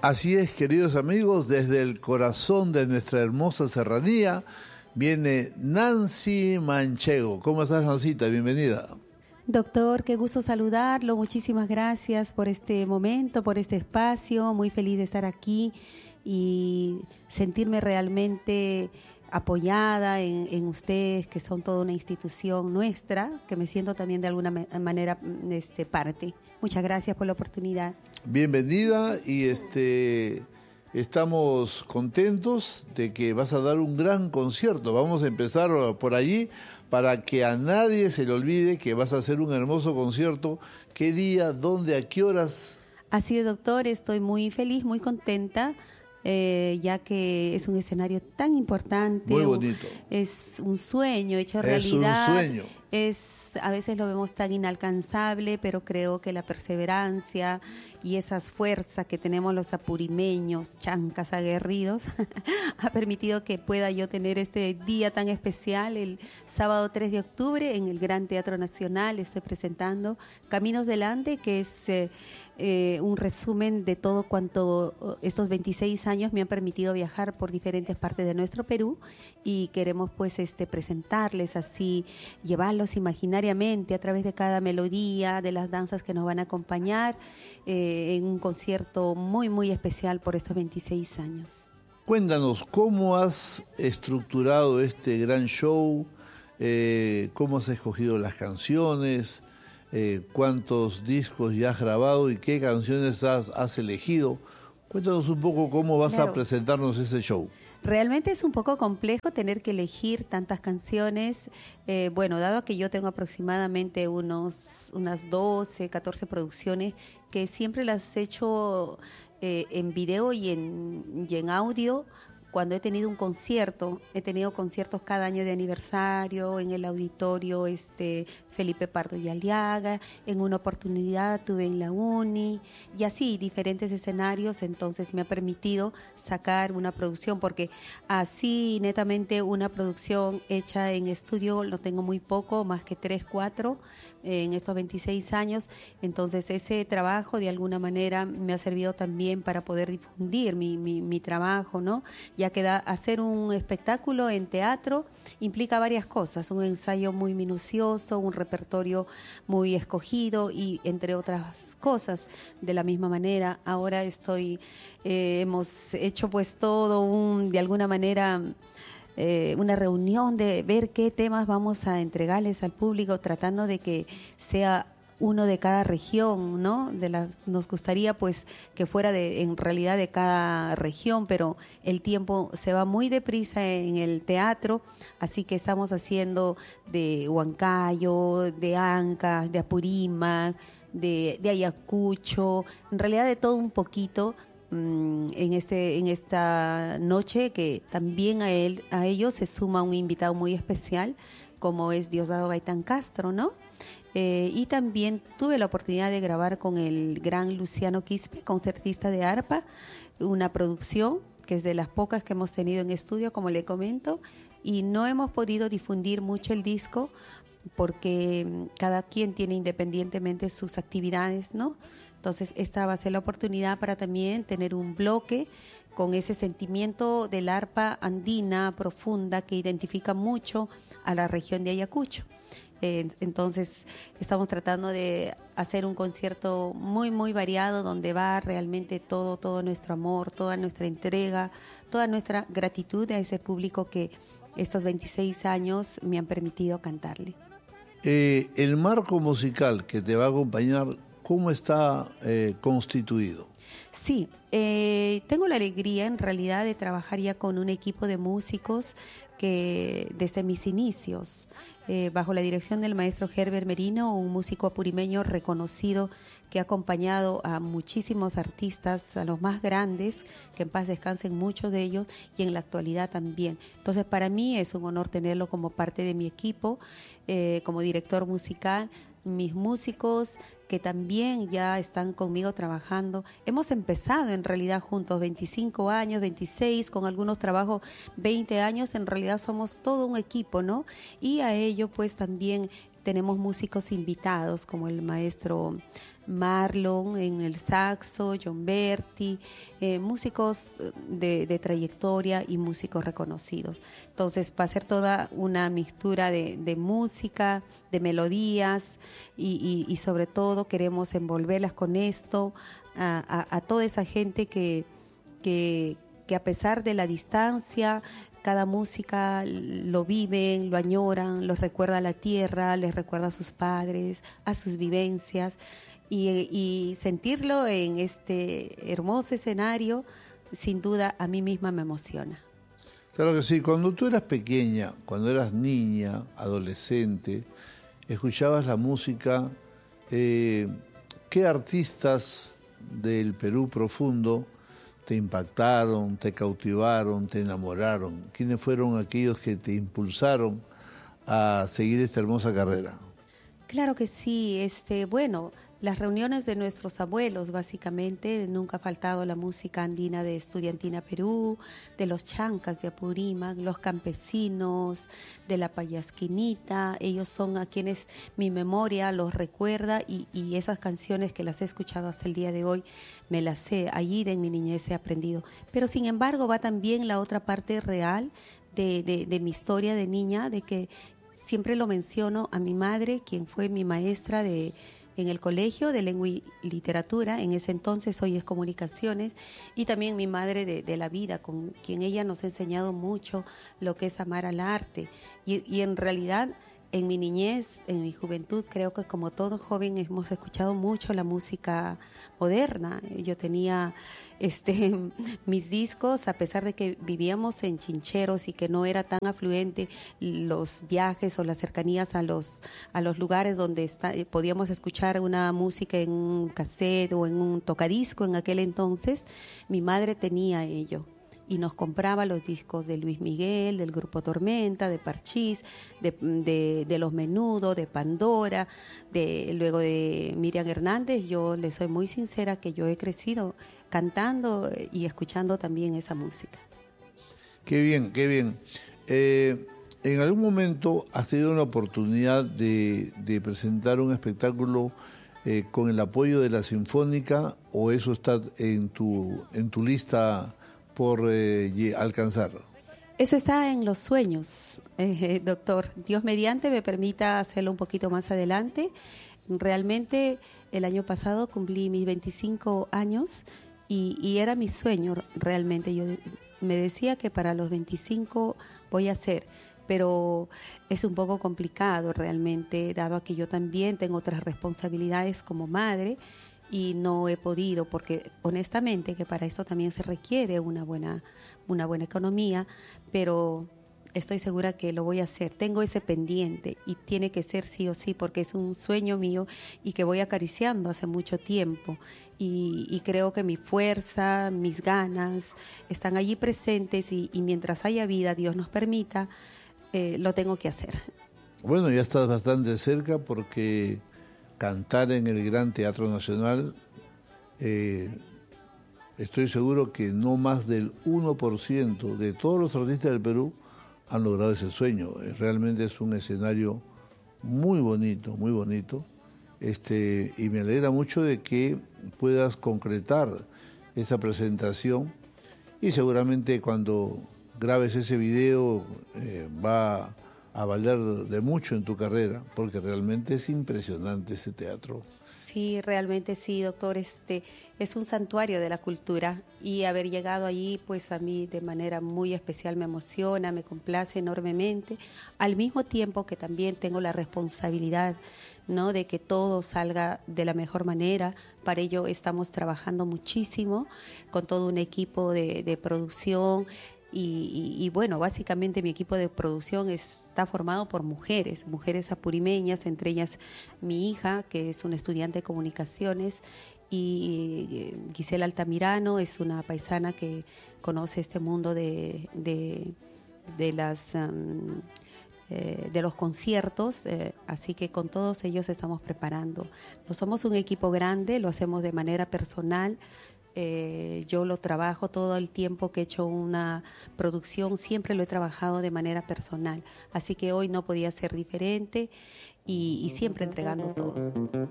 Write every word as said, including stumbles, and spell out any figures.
Así es, queridos amigos, desde el corazón de nuestra hermosa serranía viene Nancy Manchego. ¿Cómo estás, Nancita? Bienvenida. Doctor, qué gusto saludarlo. Muchísimas gracias por este momento, por este espacio. Muy feliz de estar aquí y sentirme realmente apoyada en, en ustedes, que son toda una institución nuestra, que me siento también de alguna manera este, parte. Muchas gracias por la oportunidad. Bienvenida y este estamos contentos de que vas a dar un gran concierto. Vamos a empezar por allí para que a nadie se le olvide que vas a hacer un hermoso concierto. ¿Qué día, dónde, a qué horas? Así es, doctor, estoy muy feliz, muy contenta. Eh, ya que es un escenario tan importante. Muy bonito. Es un sueño hecho es realidad. Es un sueño. Es, a veces lo vemos tan inalcanzable, pero creo que la perseverancia y esas fuerzas que tenemos los apurimeños, chancas aguerridos, ha permitido que pueda yo tener este día tan especial, el sábado tres de octubre, en el Gran Teatro Nacional. Estoy presentando Caminos Delante, que es eh, eh, un resumen de todo cuanto estos veintiséis años me han permitido viajar por diferentes partes de nuestro Perú, y queremos pues este presentarles así, llevarlos imaginariamente a través de cada melodía, de las danzas que nos van a acompañar eh, en un concierto muy muy especial por estos veintiséis años. Cuéntanos, ¿cómo has estructurado este gran show? Eh, ¿Cómo has escogido las canciones? Eh, ¿Cuántos discos ya has grabado y qué canciones has, has elegido? Cuéntanos un poco cómo vas claro. a presentarnos ese show. Realmente es un poco complejo tener que elegir tantas canciones. Eh, bueno, dado que yo tengo aproximadamente unos unas doce, catorce producciones que siempre las he hecho eh, en video y en, y en audio. Cuando he tenido un concierto, he tenido conciertos cada año de aniversario en el auditorio este Felipe Pardo y Aliaga, en una oportunidad tuve en la Uni, y así diferentes escenarios. Entonces me ha permitido sacar una producción, porque así netamente una producción hecha en estudio lo tengo muy poco, más que tres, cuatro eh, en estos veintiséis años. Entonces ese trabajo de alguna manera me ha servido también para poder difundir mi, mi, mi trabajo, ¿no? Ya que da, hacer un espectáculo en teatro implica varias cosas, un ensayo muy minucioso, un repertorio muy escogido y entre otras cosas. De la misma manera, ahora estoy, eh, hemos hecho pues todo un, de alguna manera, eh, una reunión de ver qué temas vamos a entregarles al público, tratando de que sea uno de cada región, ¿no? De las, nos gustaría pues que fuera de, en realidad de cada región, pero el tiempo se va muy deprisa en el teatro, así que estamos haciendo de Huancayo, de Ancash, de Apurímac, de, de Ayacucho, en realidad de todo un poquito mmm, en este en esta noche, que también a él a ellos se suma un invitado muy especial, como es Diosdado Gaitán Castro, ¿no? Eh, y también tuve la oportunidad de grabar con el gran Luciano Quispe, concertista de arpa, una producción que es de las pocas que hemos tenido en estudio, como le comento, y no hemos podido difundir mucho el disco porque cada quien tiene independientemente sus actividades, ¿no? Entonces esta va a ser la oportunidad para también tener un bloque con ese sentimiento del arpa andina profunda que identifica mucho a la región de Ayacucho. Eh, entonces estamos tratando de hacer un concierto muy muy variado, donde va realmente todo todo nuestro amor, toda nuestra entrega, toda nuestra gratitud a ese público que estos veintiséis años me han permitido cantarle. Eh, el marco musical que te va a acompañar, ¿cómo está eh, constituido? Sí, eh, tengo la alegría en realidad de trabajar ya con un equipo de músicos que desde mis inicios, eh, bajo la dirección del maestro Herbert Merino, un músico apurimeño reconocido que ha acompañado a muchísimos artistas, a los más grandes, que en paz descansen muchos de ellos, y en la actualidad también. Entonces para mí es un honor tenerlo como parte de mi equipo, eh, como director musical. Mis músicos que también ya están conmigo trabajando. Hemos empezado en realidad juntos veinticinco años, veintiséis, con algunos trabajos veinte años. En realidad somos todo un equipo, ¿no? Y a ello pues también tenemos músicos invitados como el maestro Marlon en el saxo, John Berti, eh, músicos de, de trayectoria y músicos reconocidos. Entonces va a ser toda una mixtura de, de música, de melodías y, y, y sobre todo queremos envolverlas con esto a, a, a toda esa gente que, que, que a pesar de la distancia, cada música lo viven, lo añoran, los recuerda a la tierra, les recuerda a sus padres, a sus vivencias. Y, y sentirlo en este hermoso escenario, sin duda, a mí misma me emociona. Claro que sí. Cuando tú eras pequeña, cuando eras niña, adolescente, escuchabas la música, eh, ¿qué artistas del Perú profundo te impactaron, te cautivaron, te enamoraron? ¿Quiénes fueron aquellos que te impulsaron a seguir esta hermosa carrera? Claro que sí. Este, bueno... Las reuniones de nuestros abuelos, básicamente, nunca ha faltado la música andina de Estudiantina Perú, de los chancas de Apurímac, los campesinos, de la payasquinita. Ellos son a quienes mi memoria los recuerda y, y esas canciones que las he escuchado hasta el día de hoy me las sé. Allí de mi niñez he aprendido. Pero sin embargo va también la otra parte real de, de, de mi historia de niña, de que siempre lo menciono a mi madre, quien fue mi maestra de en el colegio de lengua y literatura, en ese entonces hoy es comunicaciones, y también mi madre de, de la vida, con quien ella nos ha enseñado mucho lo que es amar al arte. Y, y en realidad, en mi niñez, en mi juventud, creo que como todo joven hemos escuchado mucho la música moderna. Yo tenía este mis discos, a pesar de que vivíamos en Chincheros y que no era tan afluente los viajes o las cercanías a los a los lugares donde está, podíamos escuchar una música en un cassette o en un tocadisco en aquel entonces. Mi madre tenía ello y nos compraba los discos de Luis Miguel, del Grupo Tormenta, de Parchís, de, de, de Los Menudo, de Pandora, de luego de Miriam Hernández. Yo le soy muy sincera que yo he crecido cantando y escuchando también esa música. Qué bien, qué bien. Eh, ¿En algún momento has tenido la oportunidad de, de presentar un espectáculo eh, con el apoyo de la Sinfónica, o eso está en tu, en tu lista por eh, alcanzar? Eso está en los sueños, eh, doctor. Dios mediante me permita hacerlo un poquito más adelante. Realmente el año pasado cumplí mis veinticinco años y, y era mi sueño realmente. Yo me decía que para los veinticinco voy a hacer, pero es un poco complicado realmente, dado a que yo también tengo otras responsabilidades como madre. Y no he podido, porque honestamente que para esto también se requiere una buena, una buena economía, pero estoy segura que lo voy a hacer. Tengo ese pendiente y tiene que ser sí o sí, porque es un sueño mío y que voy acariciando hace mucho tiempo. Y, y creo que mi fuerza, mis ganas están allí presentes y, y mientras haya vida, Dios nos permita, eh, lo tengo que hacer. Bueno, ya estás bastante cerca porque cantar en el Gran Teatro Nacional, eh, estoy seguro que no más del uno por ciento de todos los artistas del Perú han logrado ese sueño. Realmente es un escenario muy bonito, muy bonito, este, y me alegra mucho de que puedas concretar esa presentación, y seguramente cuando grabes ese video eh, va a valer de mucho en tu carrera, porque realmente es impresionante ese teatro. Sí, realmente sí, doctor. Este es un santuario de la cultura y haber llegado allí, pues a mí de manera muy especial me emociona, me complace enormemente, al mismo tiempo que también tengo la responsabilidad, ¿no?, de que todo salga de la mejor manera. Para ello estamos trabajando muchísimo con todo un equipo de, de producción. Y, y, y bueno, básicamente mi equipo de producción está formado por mujeres, mujeres apurimeñas, entre ellas mi hija, que es una estudiante de comunicaciones, y Gisela Altamirano es una paisana que conoce este mundo de, de, de las... Um, eh, de los conciertos, eh, así que con todos ellos estamos preparando. No somos un equipo grande, lo hacemos de manera personal, Eh, yo lo trabajo todo el tiempo que he hecho una producción, siempre lo he trabajado de manera personal. Así que hoy no podía ser diferente y, y siempre entregando todo.